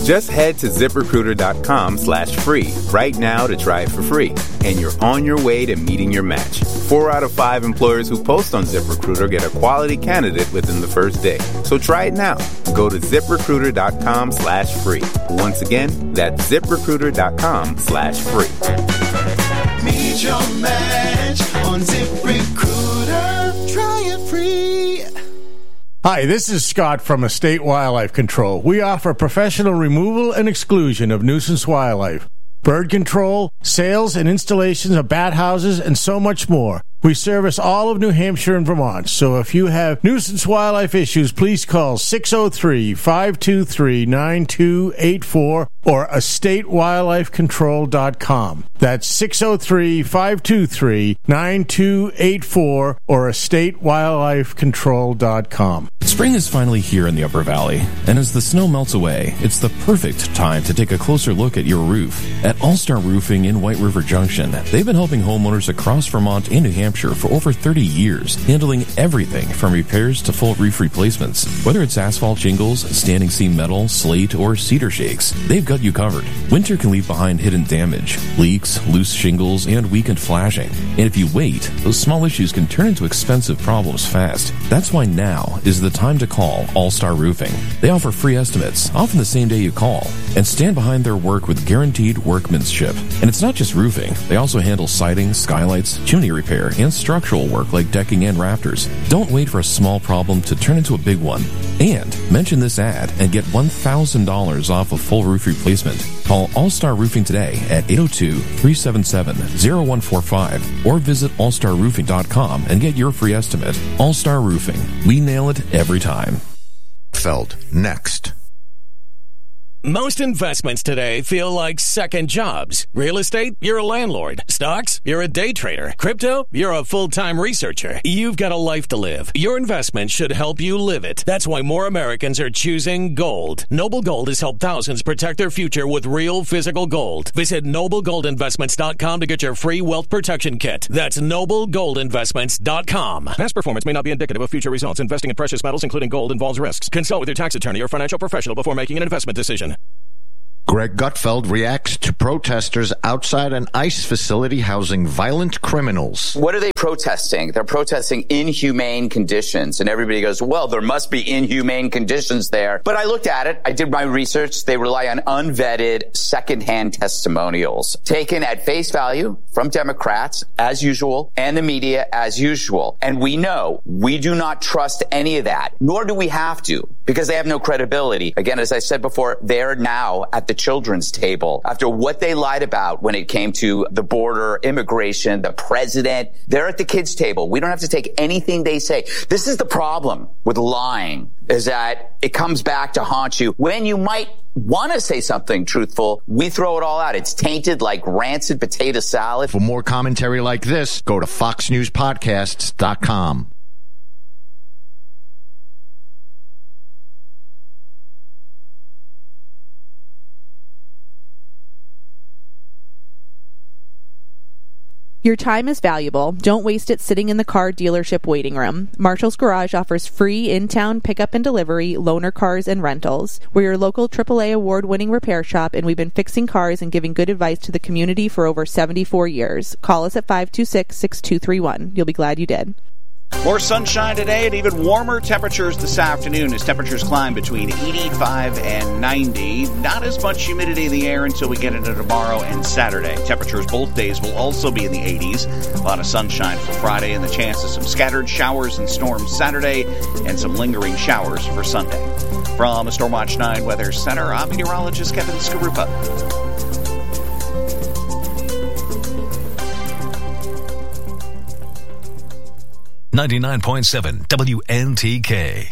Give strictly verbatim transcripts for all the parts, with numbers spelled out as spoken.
Just head to ZipRecruiter.com slash free right now to try it for free. And you're on your way to meeting your match. Four out of five employers who post on ZipRecruiter get a quality candidate within the first day. So try it now. Go to ZipRecruiter.com slash free. Once again, that's ZipRecruiter.com slash free. Meet your match on ZipRecruiter. Try it free. Hi, this is Scott from Estate Wildlife Control. We offer professional removal and exclusion of nuisance wildlife, bird control, sales and installations of bat houses, and so much more. We service all of New Hampshire and Vermont, so if you have nuisance wildlife issues, please call six oh three, five two three, nine two eight four or estate wildlife control dot com. That's six oh three, five two three, nine two eight four or estate wildlife control dot com. Spring is finally here in the Upper Valley, and as the snow melts away, it's the perfect time to take a closer look at your roof. At All-Star Roofing in White River Junction, they've been helping homeowners across Vermont and New Hampshire for over thirty years, handling everything from repairs to full roof replacements. Whether it's asphalt shingles, standing seam metal, slate, or cedar shakes, they've got you covered. Winter can leave behind hidden damage, leaks, loose shingles, and weakened flashing. And if you wait, those small issues can turn into expensive problems fast. That's why now is the time to call All-Star Roofing. They offer free estimates, often the same day you call, and stand behind their work with guaranteed workmanship. And it's not just roofing. They also handle siding, skylights, chimney repair, and structural work like decking and rafters. Don't wait for a small problem to turn into a big one. And mention this ad and get one thousand dollars off a full roof replacement. Call All-Star Roofing today at eight oh two, three seven seven, oh one four five or visit all star roofing dot com and get your free estimate. All-Star Roofing. We nail it every time. Feld, next. Most investments today feel like second jobs. Real estate, you're a landlord. Stocks, you're a day trader. Crypto, you're a full-time researcher. You've got a life to live. Your investment should help you live it. That's why more Americans are choosing gold. Noble Gold has helped thousands protect their future with real physical gold. Visit noble gold investments dot com to get your free wealth protection kit. That's noble gold investments dot com. Past performance may not be indicative of future results. Investing in precious metals, including gold, involves risks. Consult with your tax attorney or financial professional before making an investment decision. Greg Gutfeld reacts to protesters outside an ICE facility housing violent criminals. What are they protesting? They're protesting inhumane conditions. And everybody goes, well, there must be inhumane conditions there. But I looked at it. I did my research. They rely on unvetted secondhand testimonials taken at face value from Democrats, as usual, and the media, as usual. And we know we do not trust any of that, nor do we have to, because they have no credibility. Again, as I said before, they're now at the children's table after what they lied about when it came to the border, immigration, the president. They're at the kids' table. We don't have to take anything they say. This is the problem with lying, is that it comes back to haunt you when you might want to say something truthful. We throw it all out. It's tainted like rancid potato salad. For more commentary like this, go to fox news podcasts dot com. Your time is valuable. Don't waste it sitting in the car dealership waiting room. Marshall's Garage offers free in-town pickup and delivery, loaner cars, and rentals. We're your local triple A award-winning repair shop, and we've been fixing cars and giving good advice to the community for over seventy-four years. Call us at five two six, six two three one. You'll be glad you did. More sunshine today and even warmer temperatures this afternoon as temperatures climb between eighty-five and ninety. Not as much humidity in the air until we get into tomorrow and Saturday. Temperatures both days will also be in the eighties. A lot of sunshine for Friday and the chance of some scattered showers and storms Saturday and some lingering showers for Sunday. From the Stormwatch nine Weather Center, I'm meteorologist Kevin Skarupa. ninety-nine point seven W N T K.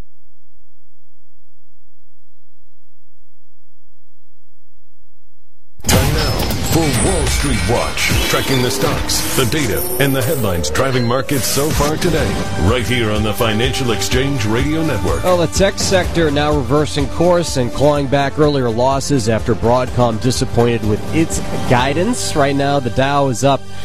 Time now for Wall Street Watch, tracking the stocks, the data, and the headlines driving markets so far today, right here on the Financial Exchange Radio Network. Well, the tech sector now reversing course and clawing back earlier losses after Broadcom disappointed with its guidance. Right now, the Dow is up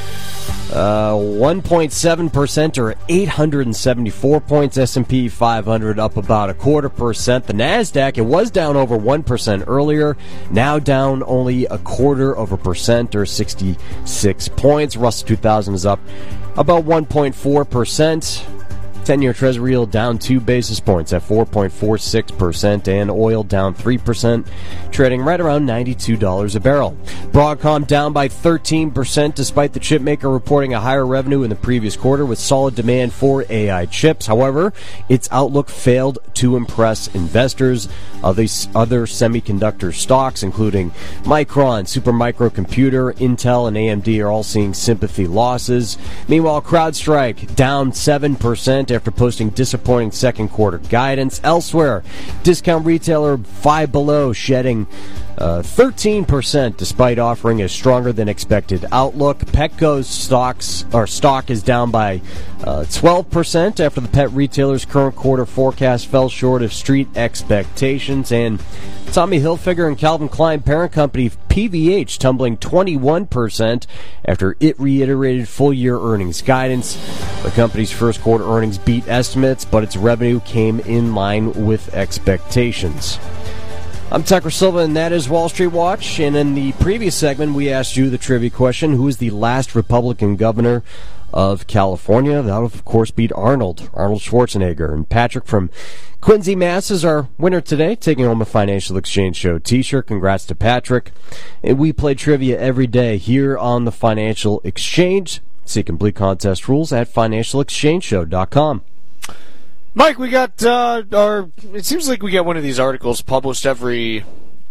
Uh, one point seven percent or eight hundred seventy-four points. S and P five hundred up about a quarter percent. The NASDAQ, it was down over one percent earlier, now down only a quarter of a percent or sixty-six points. Russell two thousand is up about one point four percent. ten-year Treasury yield down two basis points at four point four six percent, and oil down three percent, trading right around ninety-two dollars a barrel. Broadcom down by thirteen percent despite the chipmaker reporting a higher revenue in the previous quarter with solid demand for A I chips. However, its outlook failed to impress investors. Other, other semiconductor stocks, including Micron, Supermicro Computer, Intel, and A M D, are all seeing sympathy losses. Meanwhile, CrowdStrike down seven percent after posting disappointing second quarter guidance. Elsewhere, discount retailer Five Below shedding uh, thirteen percent despite offering a stronger than expected outlook. Petco's stocks or stock is down by uh, twelve percent after the pet retailer's current quarter forecast fell short of street expectations. And Tommy Hilfiger and Calvin Klein parent company P V H tumbling twenty-one percent after it reiterated full-year earnings guidance. The company's first quarter earnings beat estimates, but its revenue came in line with expectations. I'm Tucker Silva, and that is Wall Street Watch. And in the previous segment, we asked you the trivia question: who is the last Republican governor of California? That would, of course, be Arnold, Arnold Schwarzenegger. And Patrick from Quincy, Mass. is our winner today, taking home a Financial Exchange Show t-shirt. Congrats to Patrick. And we play trivia every day here on the Financial Exchange. See complete contest rules at financial exchange show dot com. Mike, we got uh, our. It seems like we get one of these articles published every,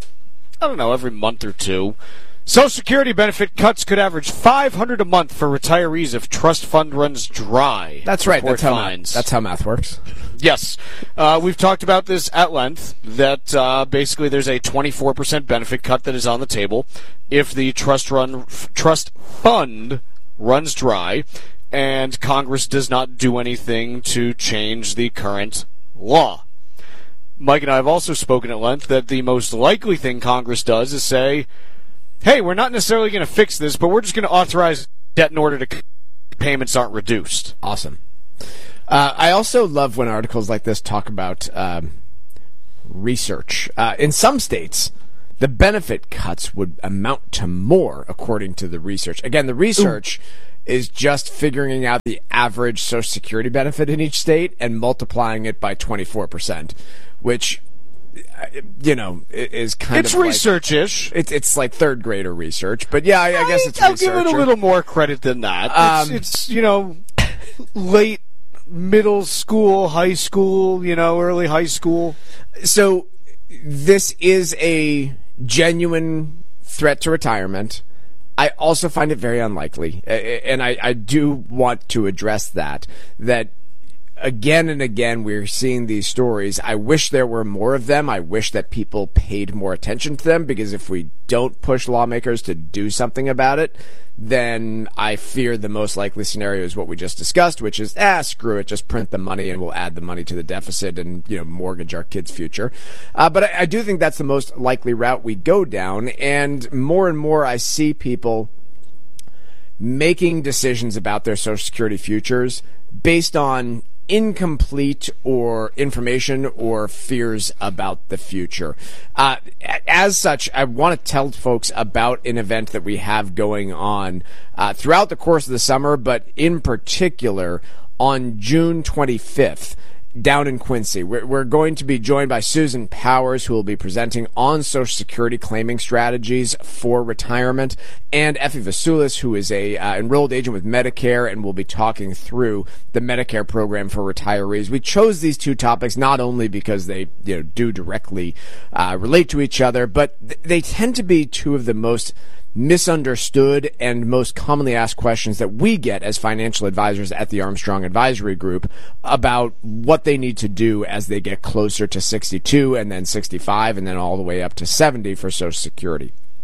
I don't know, every month or two. Social Security benefit cuts could average five hundred dollars a month for retirees if trust fund runs dry. That's right. That's how, math, that's how math works. Yes. Uh, we've talked about this at length, that uh, basically there's a twenty-four percent benefit cut that is on the table if the trust run f- trust fund runs dry and Congress does not do anything to change the current law. Mike and I have also spoken at length that the most likely thing Congress does is say, hey, we're not necessarily going to fix this, but we're just going to authorize debt in order to payments aren't reduced. Awesome. Uh, I also love when articles like this talk about um, research. Uh, in some states, the benefit cuts would amount to more, according to the research. Again, the research Ooh. is just figuring out the average Social Security benefit in each state and multiplying it by twenty-four percent, which, you know, is kind it's of research-ish. Like, it's it's like third grader research, but yeah, I, I guess it's I'll research. give it a little more credit than that. Um, it's, it's, you know, late middle school, high school, you know, early high school. So this is a genuine threat to retirement. I also find it very unlikely, and I, I do want to address that, that again and again we're seeing these stories. I wish there were more of them. I wish that people paid more attention to them, because if we don't push lawmakers to do something about it, then I fear the most likely scenario is what we just discussed, which is, ah, screw it, just print the money and we'll add the money to the deficit and, you know, mortgage our kids' future. Uh, but I, I do think that's the most likely route we go down, and more and more I see people making decisions about their Social Security futures based on incomplete or information or fears about the future. Uh, as such, I want to tell folks about an event that we have going on uh, throughout the course of the summer, but in particular on June twenty-fifth. Down in Quincy. We're, we're going to be joined by Susan Powers, who will be presenting on Social Security claiming strategies for retirement, and Effie Vasulis, who is a uh, enrolled agent with Medicare and will be talking through the Medicare program for retirees. We chose these two topics not only because they, you know, do directly uh, relate to each other, but th- they tend to be two of the most misunderstood and most commonly asked questions that we get as financial advisors at the Armstrong Advisory Group about what they need to do as they get closer to sixty-two and then sixty-five and then all the way up to seventy for Social Security.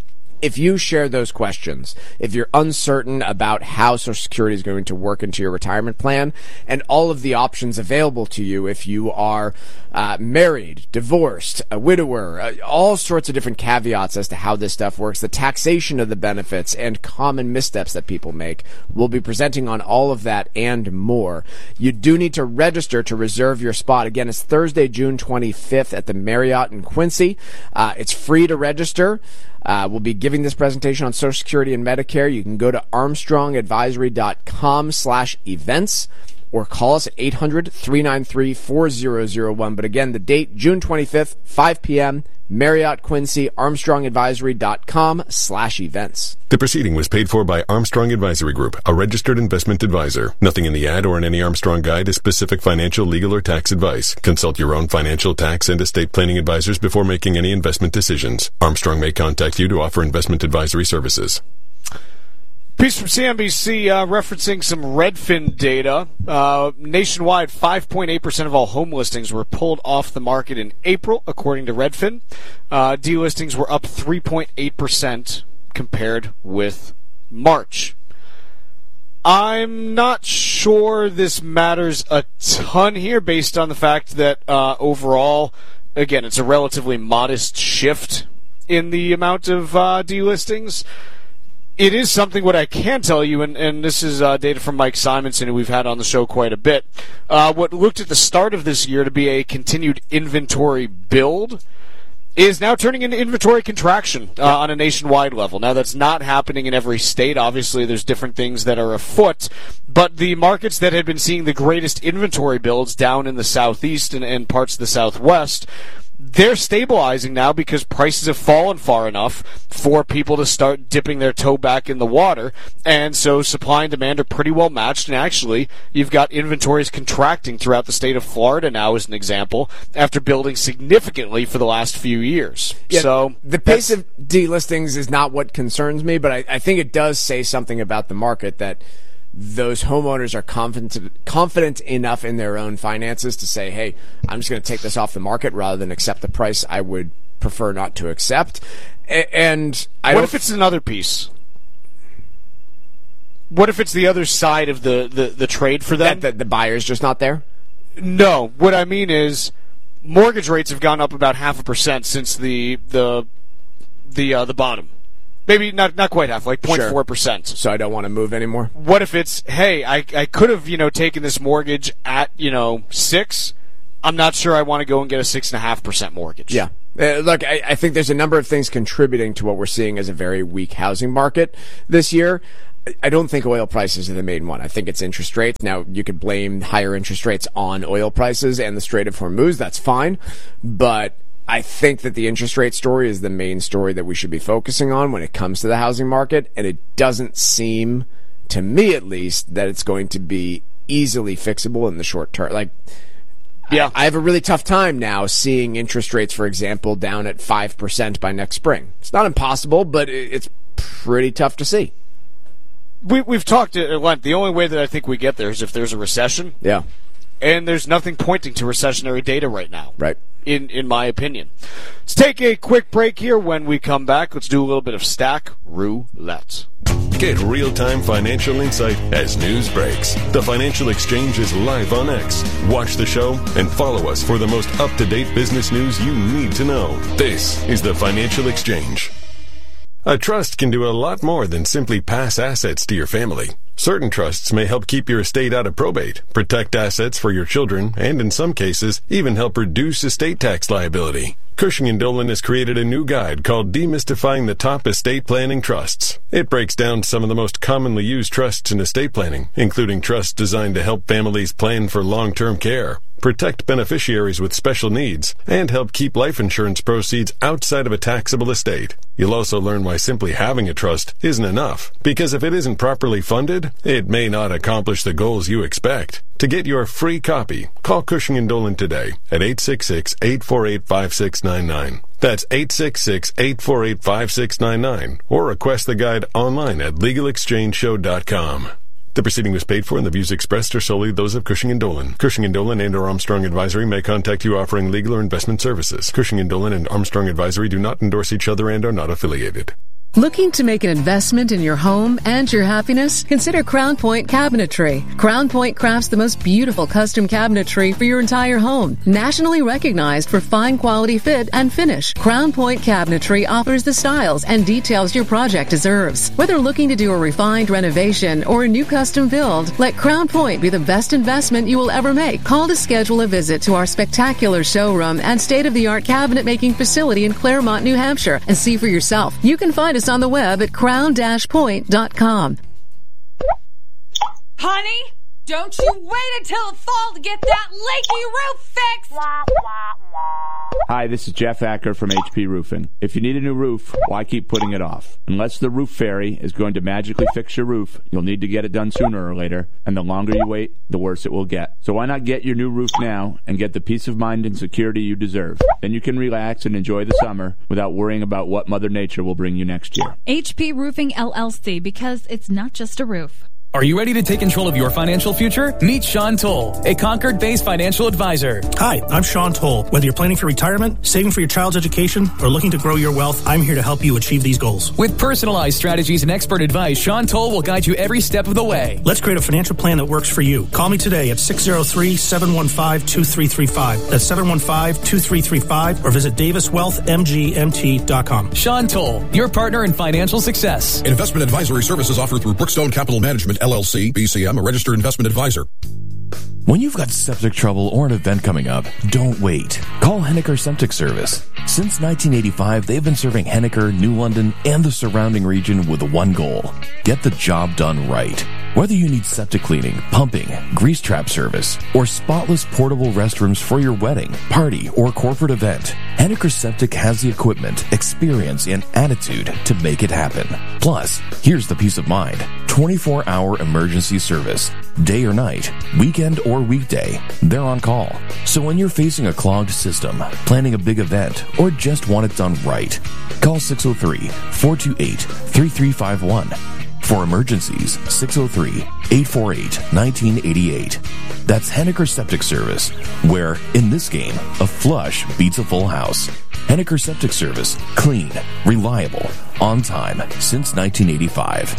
If you share those questions, if you're uncertain about how Social Security is going to work into your retirement plan, and all of the options available to you if you are uh, married, divorced, a widower, uh, all sorts of different caveats as to how this stuff works, the taxation of the benefits, and common missteps that people make, we'll be presenting on all of that and more. You do need to register to reserve your spot. Again, it's Thursday, June twenty-fifth at the Marriott in Quincy. Uh, it's free to register. Uh, we'll be giving this presentation on Social Security and Medicare. You can go to armstrongadvisory.com slash events or call us at eight hundred, three nine three, four zero zero one. But again, the date, June twenty-fifth, five p.m., Marriott Quincy, armstrongadvisory.com slash events. The proceeding was paid for by Armstrong Advisory Group, a registered investment advisor. Nothing in the ad or in any Armstrong guide is specific financial, legal, or tax advice. Consult your own financial, tax, and estate planning advisors before making any investment decisions. Armstrong may contact you to offer investment advisory services. Piece from C N B C uh, referencing some Redfin data. Uh, nationwide, five point eight percent of all home listings were pulled off the market in April, according to Redfin. Uh, delistings were up three point eight percent compared with March. I'm not sure this matters a ton here based on the fact that uh, overall, again, it's a relatively modest shift in the amount of uh, delistings. It is something what I can tell you, and, and this is uh, data from Mike Simonson, who we've had on the show quite a bit. Uh, what looked at the start of this year to be a continued inventory build is now turning into inventory contraction uh, on a nationwide level. Now, that's not happening in every state. Obviously, there's different things that are afoot. But the markets that had been seeing the greatest inventory builds down in the southeast and, and parts of the southwest, they're stabilizing now because prices have fallen far enough for people to start dipping their toe back in the water. And so supply and demand are pretty well matched. And actually, you've got inventories contracting throughout the state of Florida now, as an example, after building significantly for the last few years. Yeah, so the pace of delistings is not what concerns me, but I, I think it does say something about the market that those homeowners are confident confident enough in their own finances to say, hey, I'm just going to take this off the market rather than accept the price I would prefer not to accept. And I what if it's another piece? What if it's the other side of the, the, the trade for them? That the, the buyer's just not there? No. What I mean is mortgage rates have gone up about half a percent since the the the uh, the bottom. Maybe not not quite half, like zero point four percent. So I don't want to move anymore? What if it's, hey, I I could have, you know, taken this mortgage at, you know, six. I'm not sure I want to go and get a six point five percent mortgage. Yeah. Uh, look, I, I think there's a number of things contributing to what we're seeing as a very weak housing market this year. I don't think oil prices are the main one. I think it's interest rates. Now, you could blame higher interest rates on oil prices and the Strait of Hormuz. That's fine. But I think that the interest rate story is the main story that we should be focusing on when it comes to the housing market, and it doesn't seem, to me at least, that it's going to be easily fixable in the short term. Like, yeah, I, I have a really tough time now seeing interest rates, for example, down at five percent by next spring. It's not impossible, but it's pretty tough to see. We, we've talked at length. The only way that I think we get there is if there's a recession. Yeah. And there's nothing pointing to recessionary data right now. Right. In in my opinion. Let's take a quick break here. When we come back, let's do a little bit of Stack Roulette. Get real-time financial insight as news breaks. The Financial Exchange is live on X. Watch the show and follow us for the most up-to-date business news you need to know. This is the Financial Exchange. A trust can do a lot more than simply pass assets to your family. Certain trusts may help keep your estate out of probate, protect assets for your children, and in some cases, even help reduce estate tax liability. Cushing and Dolan has created a new guide called Demystifying the Top Estate Planning Trusts. It breaks down some of the most commonly used trusts in estate planning, including trusts designed to help families plan for long-term care, protect beneficiaries with special needs, and help keep life insurance proceeds outside of a taxable estate. You'll also learn why simply having a trust isn't enough, because if it isn't properly funded, it may not accomplish the goals you expect. To get your free copy, call Cushing and Dolan today at eight six six, eight four eight, five six nine nine. That's eight six six, eight four eight, five six nine nine, or request the guide online at legal exchange show dot com. The proceeding was paid for, and the views expressed are solely those of Cushing and Dolan. Cushing and Dolan and or Armstrong Advisory may contact you offering legal or investment services. Cushing and Dolan and Armstrong Advisory do not endorse each other and are not affiliated. Looking to make an investment in your home and your happiness? Consider Crown Point Cabinetry. Crown Point crafts the most beautiful custom cabinetry for your entire home. Nationally recognized for fine quality fit and finish, Crown Point Cabinetry offers the styles and details your project deserves. Whether looking to do a refined renovation or a new custom build, let Crown Point be the best investment you will ever make. Call to schedule a visit to our spectacular showroom and state-of-the-art cabinet making facility in Claremont, New Hampshire, and see for yourself. You can find us on the web at crown dash point dot com. Honey, don't you wait until the fall to get that leaky roof fixed! Hi, this is Jeff Acker from H P Roofing. If you need a new roof, why keep putting it off? Unless the roof fairy is going to magically fix your roof, you'll need to get it done sooner or later, and the longer you wait, the worse it will get. So why not get your new roof now and get the peace of mind and security you deserve? Then you can relax and enjoy the summer without worrying about what Mother Nature will bring you next year. H P Roofing L L C, because it's not just a roof. Are you ready to take control of your financial future? Meet Sean Toll, a Concord-based financial advisor. Hi, I'm Sean Toll. Whether you're planning for retirement, saving for your child's education, or looking to grow your wealth, I'm here to help you achieve these goals. With personalized strategies and expert advice, Sean Toll will guide you every step of the way. Let's create a financial plan that works for you. Call me today at six oh three, seven one five, two three three five. That's seven one five, two three three five, or visit davis wealth m g m t dot com. Sean Toll, your partner in financial success. Investment advisory services offered through Brookstone Capital Management, L L C, B C M, a registered investment advisor. When you've got septic trouble or an event coming up, don't wait. Call Henniker Septic Service. Since nineteen eighty-five, they've been serving Henniker, New London, and the surrounding region with one goal: get the job done right. Whether you need septic cleaning, pumping, grease trap service, or spotless portable restrooms for your wedding, party, or corporate event, Henniker Septic has the equipment, experience, and attitude to make it happen. Plus, here's the peace of mind: twenty-four hour emergency service. Day or night, weekend or weekday, they're on call. So when you're facing a clogged system, planning a big event, or just want it done right, call six oh three, four two eight, three three five one. For emergencies, six oh three, eight four eight, one nine eight eight. That's Henniker Septic Service, where, in this game, a flush beats a full house. Henniker Septic Service. Clean, reliable, on time, since nineteen eighty-five.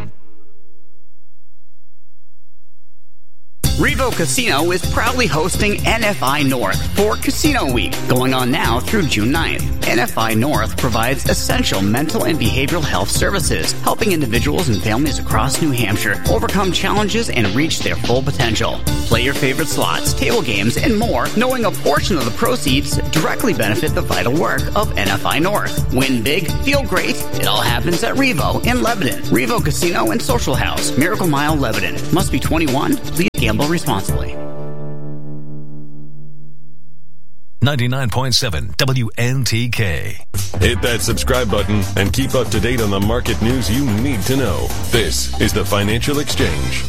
Revo Casino is proudly hosting N F I North for Casino Week, going on now through June ninth. N F I North provides essential mental and behavioral health services, helping individuals and families across New Hampshire overcome challenges and reach their full potential. Play your favorite slots, table games, and more, knowing a portion of the proceeds directly benefit the vital work of N F I North. Win big, feel great. It all happens at Revo in Lebanon. Revo Casino and Social House, Miracle Mile, Lebanon. Must be twenty-one. Please gamble responsibly. ninety-nine point seven W N T K. Hit that subscribe button and keep up to date on the market news you need to know. This is the Financial Exchange.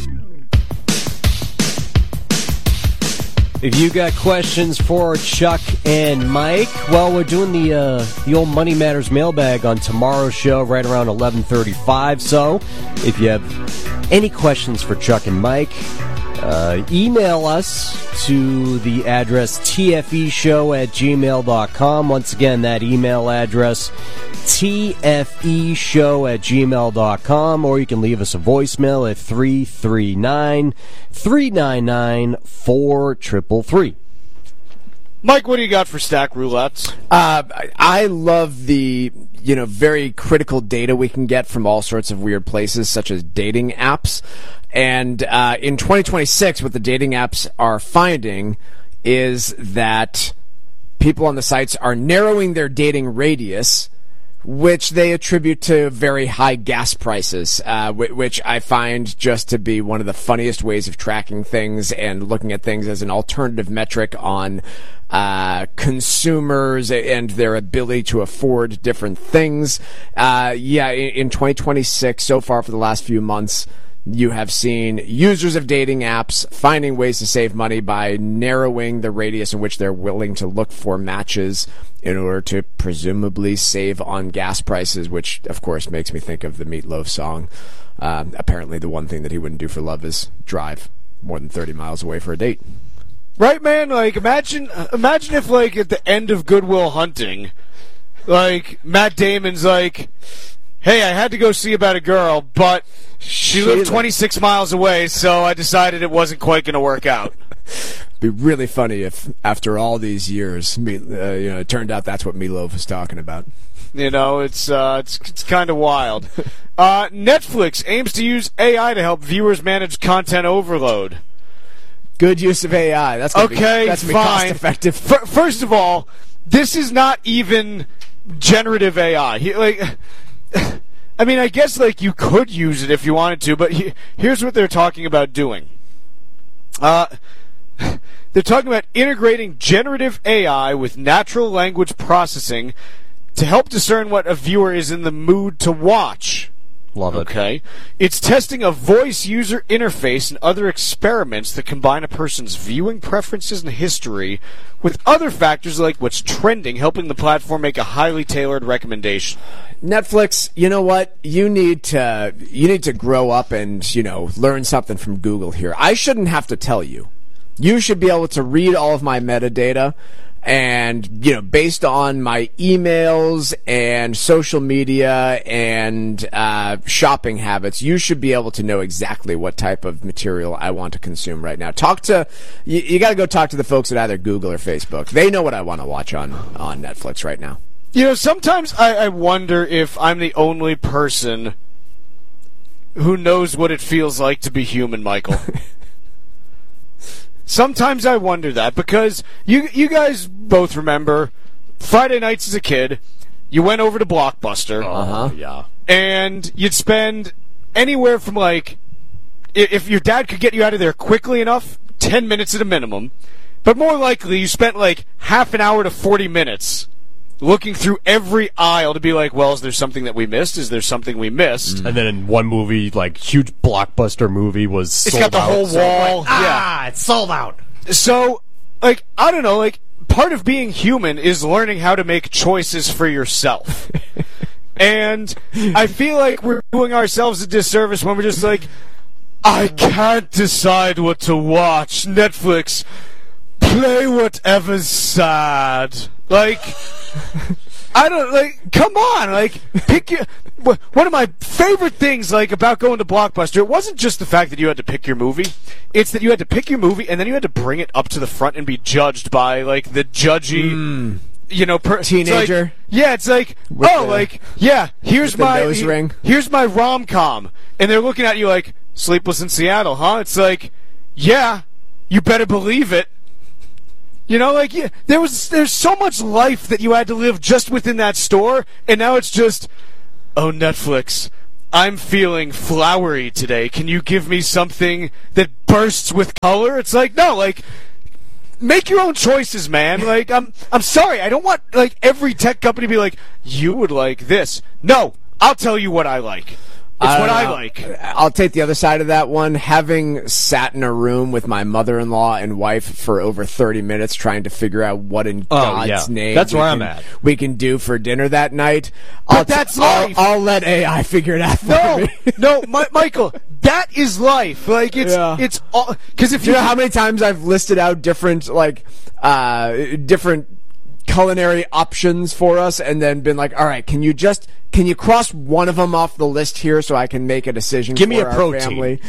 If you got questions for Chuck and Mike, well, we're doing the uh, the old Money Matters mailbag on tomorrow's show right around eleven thirty-five. So if you have any questions for Chuck and Mike, Uh, email us to the address t f e show at gmail dot com. Once again, that email address, t f e show at gmail dot com, or you can leave us a voicemail at three three nine, three nine nine, four three three three. Mike, what do you got for stack roulettes? Uh, I love the, you know, very critical data we can get from all sorts of weird places, such as dating apps. And uh, in twenty twenty-six, what the dating apps are finding is that people on the sites are narrowing their dating radius, which they attribute to very high gas prices, uh, which I find just to be one of the funniest ways of tracking things and looking at things as an alternative metric on uh, consumers and their ability to afford different things. Uh, yeah, in twenty twenty-six, so far for the last few months, you have seen users of dating apps finding ways to save money by narrowing the radius in which they're willing to look for matches in order to presumably save on gas prices, which, of course, makes me think of the Meat Loaf song. Uh, apparently, the one thing that he wouldn't do for love is drive more than thirty miles away for a date. Right, man? Like, imagine, imagine if, like, at the end of Good Will Hunting, like, Matt Damon's like, hey, I had to go see about a girl, but she, she lived twenty-six miles away, so I decided it wasn't quite going to work out. It'd be really funny if, after all these years, me, uh, you know, it turned out that's what Meatloaf was talking about. You know, it's uh, it's it's kind of wild. Uh, Netflix aims to use A I to help viewers manage content overload. Good use of A I. That's gonna okay. Be, that's fine. Cost effective. F- first of all, this is not even generative A I. He, like, I mean, I guess like you could use it if you wanted to, but he, here's what they're talking about doing. Uh, they're talking about integrating generative A I with natural language processing to help discern what a viewer is in the mood to watch. Love it. Okay. It's testing a voice user interface and other experiments that combine a person's viewing preferences and history with other factors like what's trending, helping the platform make a highly tailored recommendation. Netflix, you know what? You need to you need to grow up and, you know, learn something from Google here. I shouldn't have to tell you. You should be able to read all of my metadata. And, you know, based on my emails and social media and uh, shopping habits, you should be able to know exactly what type of material I want to consume right now. Talk to, you, you got to go talk to the folks at either Google or Facebook. They know what I want to watch on, on Netflix right now. You know, sometimes I, I wonder if I'm the only person who knows what it feels like to be human, Michael. Sometimes I wonder that, because you you guys both remember Friday nights as a kid, you went over to Blockbuster. Uh-huh. Yeah. And you'd spend anywhere from, like, if your dad could get you out of there quickly enough, ten minutes at a minimum. But more likely, you spent, like, half an hour to forty minutes looking through every aisle to be like, well, is there something that we missed? Is there something we missed? And then in one movie, like, huge blockbuster movie was sold out. It's got the whole so wall. like, ah, it's sold out. So, like, I don't know, like, part of being human is learning how to make choices for yourself. And I feel like we're doing ourselves a disservice when we're just like, I can't decide what to watch. Netflix, play whatever's sad. Like, I don't, like, come on, like, pick your, one of my favorite things, like, about going to Blockbuster, it wasn't just the fact that you had to pick your movie, it's that you had to pick your movie, and then you had to bring it up to the front and be judged by, like, the judgy, mm. you know, per- teenager. Like, yeah, it's like, with oh, the, like, yeah, here's my, nose ring. here's my rom-com, and they're looking at you like, Sleepless in Seattle, huh? It's like, yeah, you better believe it. You know, like, yeah, there was, there's so much life that you had to live just within that store, and now it's just, oh, Netflix, I'm feeling flowery today. Can you give me something that bursts with color? It's like, no, like, make your own choices, man. Like, I'm, I'm sorry, I don't want, like, every tech company to be like, you would like this. No, I'll tell you what I like. It's I what I know. like. I'll take the other side of that one. Having sat in a room with my mother-in-law and wife for over thirty minutes trying to figure out what in Oh, God's yeah. name That's we where can, I'm at. we can do for dinner that night. But I'll t- that's I'll, life. I'll let A I figure it out for No, me. no, Mi- Michael, that is life. Like, it's, Yeah. it's all, because if Do you you know how many times I've listed out different, like, uh, different culinary options for us and then been like, all right, can you just, can you cross one of them off the list here so I can make a decision Give for me a our protein. family?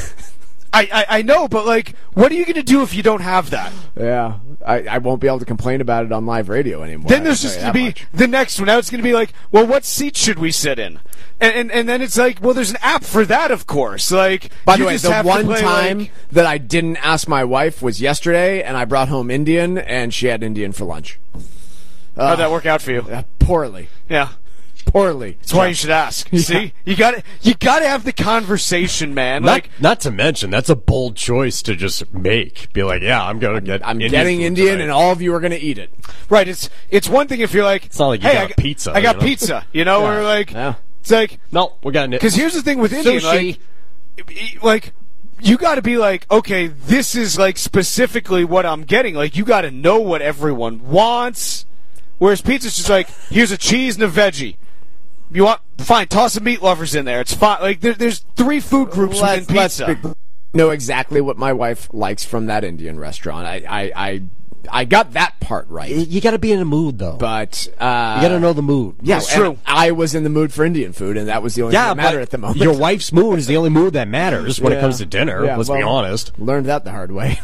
I, I, I know, but, like, what are you going to do if you don't have that? Yeah, I, I won't be able to complain about it on live radio anymore. Then I there's can just tell going you to that be the next one. Now it's going to be like, well, what seat should we sit in? And, and and then it's like, well, there's an app for that, of course. Like, By you the way, just the have to one play, time like- that I didn't ask my wife was yesterday, and I brought home Indian, and she had Indian for lunch. How'd that work out for you? Uh, poorly. Yeah. Poorly. That's why you should ask. Yeah. See, you got to you got to have the conversation, man. Not, Like, not to mention, that's a bold choice to just make. Be like, yeah, I'm going to get I'm Indian getting food Indian, tonight. and all of you are going to eat it. right? It's it's one thing if you're like, It's not like you hey, got I a got pizza, I got you know? pizza, you know, Yeah. or like, Yeah. it's like, No, we got it. because here's the thing with Indian, Sushi. like, like you got to be like, okay, this is like specifically what I'm getting. Like, you got to know what everyone wants. Whereas pizza's just like, here's a cheese and a veggie. You want, fine, toss some meat lovers in there. It's fine. Like, there, there's three food groups Let's- within let's pizza. be- know exactly what my wife likes from that Indian restaurant. I, I, I I got that part right. You got to be in a mood, though. But uh, you got to know the mood. Yeah, it's true. I was in the mood for Indian food, and that was the only yeah, thing that mattered at the moment. Your wife's mood is the only mood that matters when yeah. it comes to dinner. Yeah, let's well, be honest. Learned that the hard way.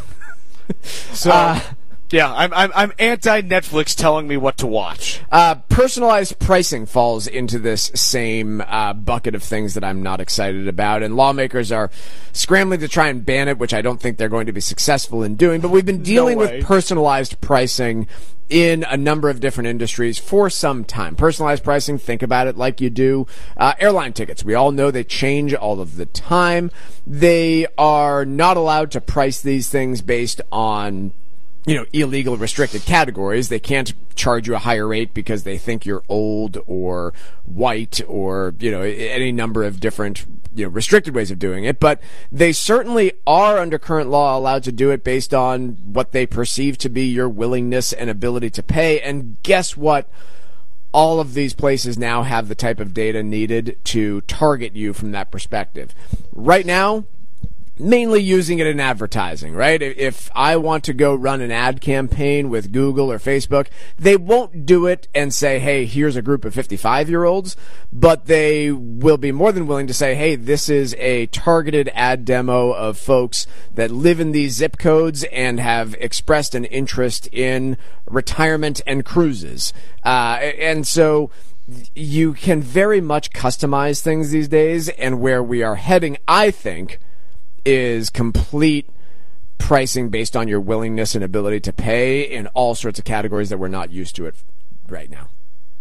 So, uh, yeah, I'm, I'm, I'm anti-Netflix telling me what to watch. Uh, personalized pricing falls into this same uh, bucket of things that I'm not excited about, and lawmakers are scrambling to try and ban it, which I don't think they're going to be successful in doing. But we've been dealing No with personalized pricing in a number of different industries for some time. Personalized pricing, think about it like you do uh, airline tickets. We all know they change all of the time. They are not allowed to price these things based on, you know, illegal restricted categories. They can't charge you a higher rate because they think you're old or white or, you know, any number of different, you know, restricted ways of doing it. But they certainly are, under current law, allowed to do it based on what they perceive to be your willingness and ability to pay. And guess what? All of these places now have the type of data needed to target you from that perspective. Right now, mainly using it in advertising, right? If I want to go run an ad campaign with Google or Facebook, they won't do it and say, hey, here's a group of fifty-five-year-olds, but they will be more than willing to say, hey, this is a targeted ad demo of folks that live in these zip codes and have expressed an interest in retirement and cruises. Uh, and so you can very much customize things these days, and where we are heading, I think, is complete pricing based on your willingness and ability to pay in all sorts of categories that we're not used to it right now.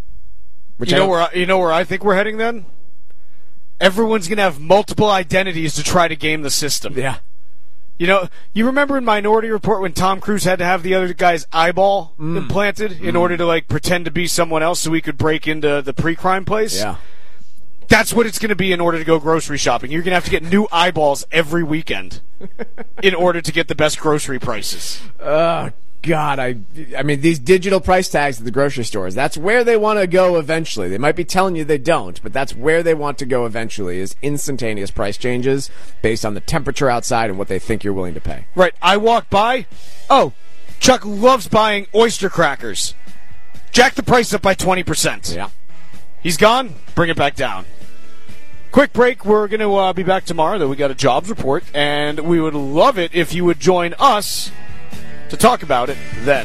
Which you know where I, you know where I think we're heading then? Everyone's going to have multiple identities to try to game the system. Yeah. You know, you remember in Minority Report when Tom Cruise had to have the other guy's eyeball mm. implanted in mm. order to like pretend to be someone else so he could break into the pre-crime place? Yeah. That's what it's going to be in order to go grocery shopping. You're going to have to get new eyeballs every weekend in order to get the best grocery prices. Oh, God. I I mean, these digital price tags at the grocery stores, that's where they want to go eventually. They might be telling you they don't, but that's where they want to go eventually, is instantaneous price changes based on the temperature outside and what they think you're willing to pay. Right. I walk by. Oh, Chuck loves buying oyster crackers. Jack the price up by twenty percent. Yeah. He's gone. Bring it back down. Quick break. We're going to uh, be back tomorrow, though. We got a jobs report, and we would love it if you would join us to talk about it then.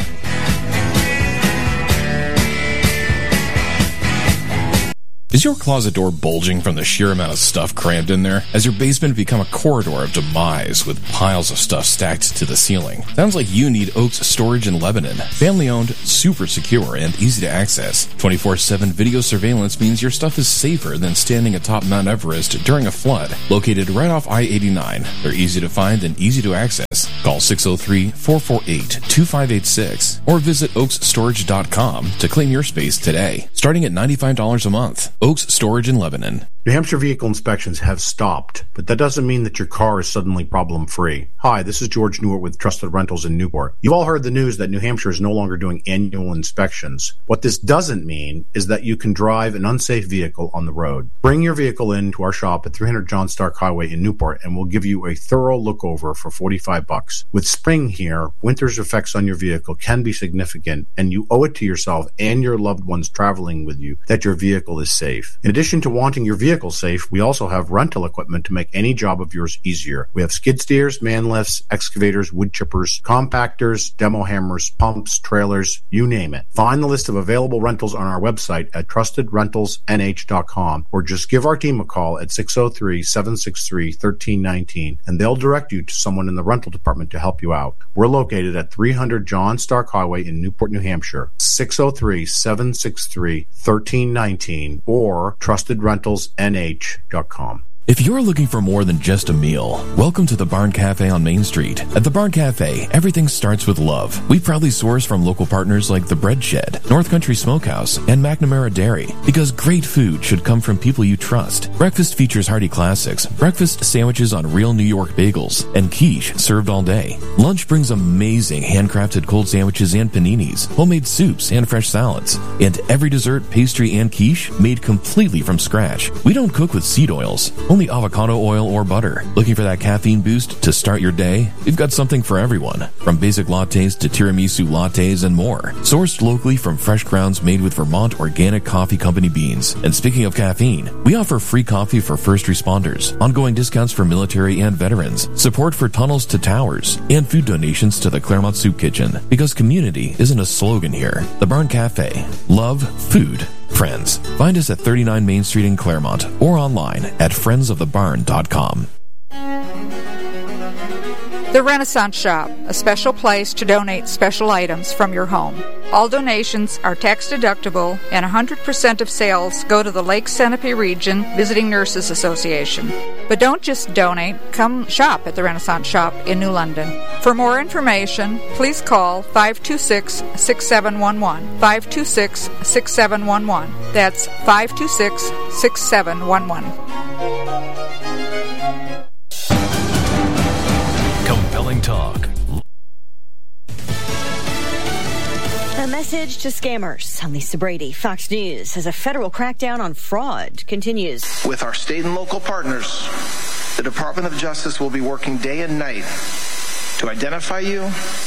Is your closet door bulging from the sheer amount of stuff crammed in there? Has your basement become a corridor of demise with piles of stuff stacked to the ceiling? Sounds like you need Oaks Storage in Lebanon. Family owned, super secure, and easy to access. twenty-four seven video surveillance means your stuff is safer than standing atop Mount Everest during a flood. Located right off I eighty-nine, they're easy to find and easy to access. Call six oh three, four four eight, two five eight six or visit oaks storage dot com to claim your space today. Starting at ninety-five dollars a month. Oaks Storage in Lebanon. New Hampshire vehicle inspections have stopped, but that doesn't mean that your car is suddenly problem-free. Hi, this is George Newart with Trusted Rentals in Newport. You've all heard the news that New Hampshire is no longer doing annual inspections. What this doesn't mean is that you can drive an unsafe vehicle on the road. Bring your vehicle in to our shop at three hundred John Stark Highway in Newport, and we'll give you a thorough look over for forty-five bucks. With spring here, winter's effects on your vehicle can be significant, and you owe it to yourself and your loved ones traveling with you that your vehicle is safe. In addition to wanting your vehicle safe, we also have rental equipment to make any job of yours easier. We have skid steers, man lifts, excavators, wood chippers, compactors, demo hammers, pumps, trailers, you name it. Find the list of available rentals on our website at trusted rentals n h dot com or just give our team a call at six oh three, seven six three, one three one nine and they'll direct you to someone in the rental department to help you out. We're located at three hundred John Stark Highway in Newport, New Hampshire, six oh three, seven six three, one three one nine or trusted rentals n h dot com. If you're looking for more than just a meal, welcome to the Barn Cafe on Main Street. At the Barn Cafe, everything starts with love. We proudly source from local partners like The Bread Shed, North Country Smokehouse, and McNamara Dairy, because great food should come from people you trust. Breakfast features hearty classics, breakfast sandwiches on real New York bagels, and quiche served all day. Lunch brings amazing handcrafted cold sandwiches and paninis, homemade soups and fresh salads, and every dessert, pastry, and quiche made completely from scratch. We don't cook with seed oils. only avocado oil or butter. Looking for that caffeine boost to start your day? We've got something for everyone, from basic lattes to tiramisu lattes and more. Sourced locally from fresh grounds made with Vermont Organic Coffee Company beans. And speaking of caffeine, we offer free coffee for first responders, ongoing discounts for military and veterans, support for tunnels to towers, and food donations to the Claremont Soup Kitchen. Because community isn't a slogan here. The Barn Cafe. Love food. Friends. Find us at thirty-nine Main Street in Claremont or online at friends of the barn dot com. The Renaissance Shop, a special place to donate special items from your home. All donations are tax deductible, and one hundred percent of sales go to the Lake Sanapee Region Visiting Nurses Association. But don't just donate, come shop at the Renaissance Shop in New London. For more information, please call five two six, six seven one one, five two six, six seven one one. That's five two six, six seven one one. Compelling talk. A message to scammers. I'm Lisa Brady, Fox News, as a federal crackdown on fraud continues. With our state and local partners, the Department of Justice will be working day and night to identify you,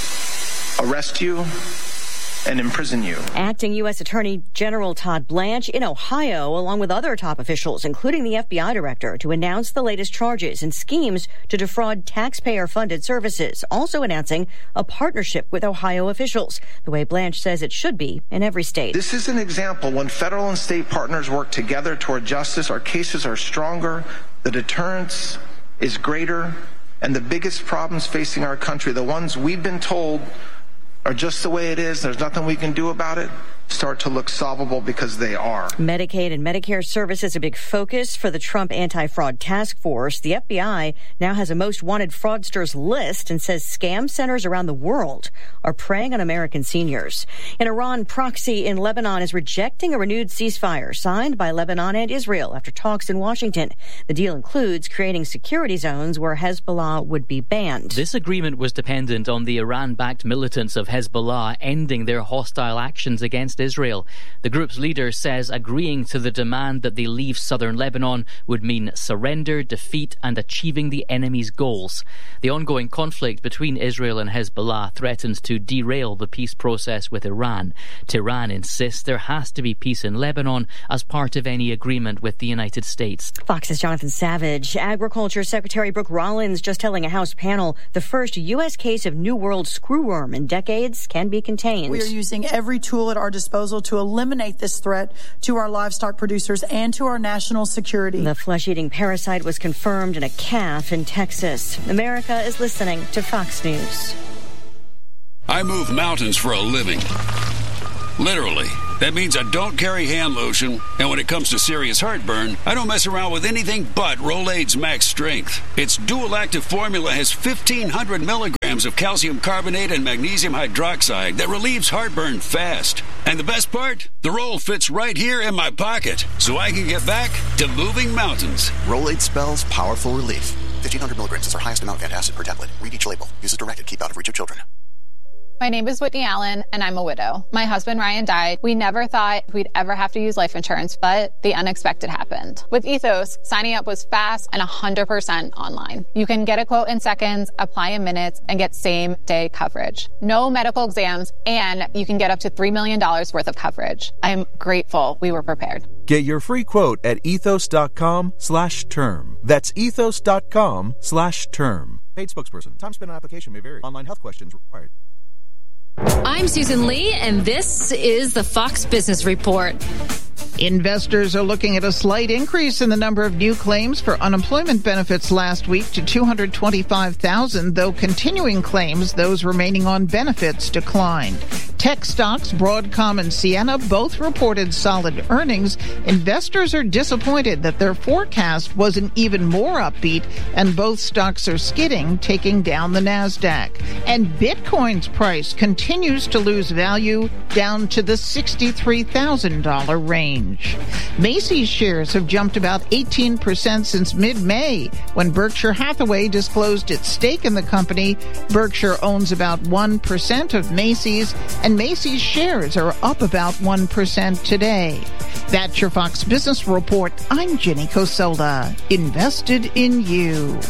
arrest you, and imprison you. Acting U S Attorney General Todd Blanche in Ohio, along with other top officials, including the F B I director, to announce the latest charges and schemes to defraud taxpayer-funded services, also announcing a partnership with Ohio officials, the way Blanche says it should be in every state. This is an example when federal and state partners work together toward justice. Our cases are stronger, the deterrence is greater, and the biggest problems facing our country, the ones we've been told are just the way it is, there's nothing we can do about it, start to look solvable because they are. Medicaid and Medicare services a big focus for the Trump anti-fraud task force. The F B I now has a most wanted fraudsters list and says scam centers around the world are preying on American seniors. An Iran proxy in Lebanon is rejecting a renewed ceasefire signed by Lebanon and Israel after talks in Washington. The deal includes creating security zones where Hezbollah would be banned. This agreement was dependent on the Iran-backed militants of Hezbollah ending their hostile actions against Israel. The group's leader says agreeing to the demand that they leave southern Lebanon would mean surrender, defeat, and achieving the enemy's goals. The ongoing conflict between Israel and Hezbollah threatens to derail the peace process with Iran. Tehran insists there has to be peace in Lebanon as part of any agreement with the United States. Fox's Jonathan Savage. Agriculture Secretary Brooke Rollins just telling a House panel the first U S case of New World screwworm in decades can be contained. We are using every tool at our disposal to eliminate this threat to our livestock producers and to our national security. The flesh-eating parasite was confirmed in a calf in Texas. America is listening to Fox News. I move mountains for a living. Literally. That means I don't carry hand lotion, and when it comes to serious heartburn, I don't mess around with anything but Rolaids Max Strength. Its dual-active formula has fifteen hundred milligrams of calcium carbonate and magnesium hydroxide that relieves heartburn fast. And the best part? The roll fits right here in my pocket, so I can get back to moving mountains. Rolaids spells powerful relief. fifteen hundred milligrams is our highest amount of antacid per tablet. Read each label. Use as directed. Keep out of reach of children. My name is Whitney Allen, and I'm a widow. My husband, Ryan, died. We never thought we'd ever have to use life insurance, but the unexpected happened. With Ethos, signing up was fast and one hundred percent online. You can get a quote in seconds, apply in minutes, and get same-day coverage. No medical exams, and you can get up to three million dollars worth of coverage. I'm grateful we were prepared. Get your free quote at ethos.com slash term. That's ethos.com slash term. Paid spokesperson. Time spent on application may vary. Online health questions required. I'm Susan Lee, and this is the Fox Business Report. Investors are looking at a slight increase in the number of new claims for unemployment benefits last week to two hundred twenty-five thousand, though continuing claims, those remaining on benefits, declined. Tech stocks, Broadcom and Ciena, both reported solid earnings. Investors are disappointed that their forecast wasn't even more upbeat, and both stocks are skidding, taking down the NASDAQ. And Bitcoin's price continues to lose value, down to the sixty-three thousand dollars range. Macy's shares have jumped about eighteen percent since mid-May, when Berkshire Hathaway disclosed its stake in the company. Berkshire owns about one percent of Macy's, and Macy's shares are up about one percent today. That's your Fox Business Report. I'm Jenny Coselda. Invested in you.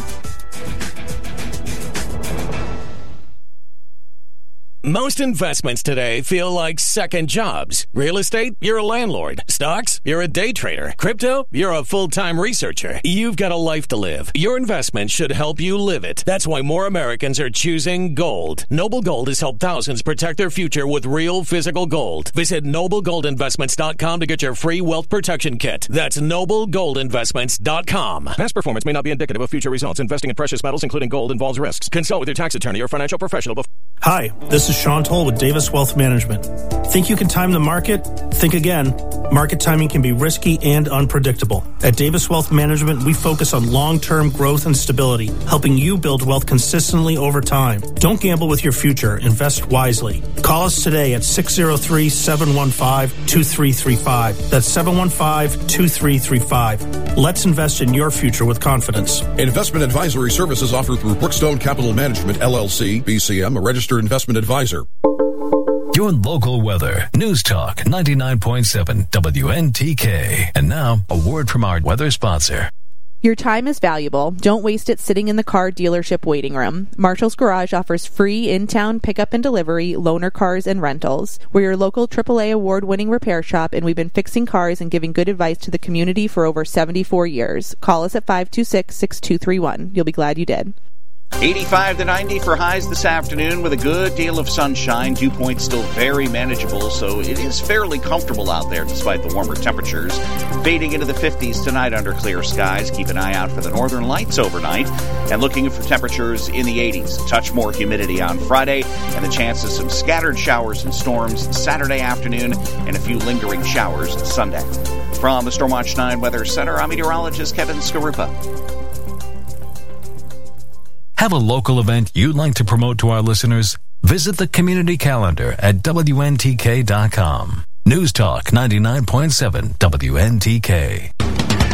Most investments today feel like second jobs. Real estate, you're a landlord. Stocks, you're a day trader. Crypto, you're a full-time researcher. You've got a life to live. Your investment should help you live it. That's why more Americans are choosing gold. Noble Gold has helped thousands protect their future with real physical gold. Visit noble gold investments dot com to get your free wealth protection kit. That's noble gold investments dot com. Past performance may not be indicative of future results. Investing in precious metals, including gold, involves risks. Consult with your tax attorney or financial professional before. Hi, this is Sean Toll with Davis Wealth Management. Think you can time the market? Think again. Market timing can be risky and unpredictable. At Davis Wealth Management, we focus on long-term growth and stability, helping you build wealth consistently over time. Don't gamble with your future. Invest wisely. Call us today at six oh three, seven one five, two three three five. That's seven one five, two three three five. Let's invest in your future with confidence. Investment advisory services offered through Brookstone Capital Management, L L C, B C M, a registered investment advisor. Your local weather. News Talk ninety-nine point seven W N T K. And now, a word from our weather sponsor. Your time is valuable. Don't waste it sitting in the car dealership waiting room. Marshall's Garage offers free in-town pickup and delivery, loaner cars, and rentals. We're your local triple A award-winning repair shop, and we've been fixing cars and giving good advice to the community for over seventy-four years. Call us at five two six, six two three one. You'll be glad you did. eighty-five to ninety for highs this afternoon with a good deal of sunshine. Dew points still very manageable, so it is fairly comfortable out there despite the warmer temperatures. Fading into the fifties tonight under clear skies. Keep an eye out for the northern lights overnight. And looking for temperatures in the eighties. A touch more humidity on Friday and the chance of some scattered showers and storms Saturday afternoon and a few lingering showers Sunday. From the Stormwatch nine Weather Center, I'm meteorologist Kevin Skarupa. Have a local event you'd like to promote to our listeners? Visit the community calendar at W N T K dot com. News Talk ninety-nine point seven W N T K.